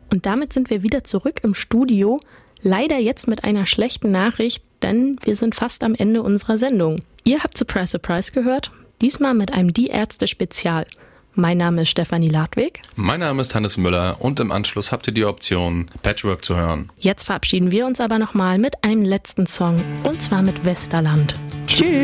Und damit sind wir wieder zurück im Studio. Leider jetzt mit einer schlechten Nachricht, denn wir sind fast am Ende unserer Sendung. Ihr habt Surprise, Surprise gehört, diesmal mit einem Die Ärzte-Spezial. Mein Name ist Stefanie Ladwig. Mein Name ist Hannes Müller und im Anschluss habt ihr die Option, Patchwork zu hören. Jetzt verabschieden wir uns aber nochmal mit einem letzten Song, und zwar mit Westerland. Tschüss!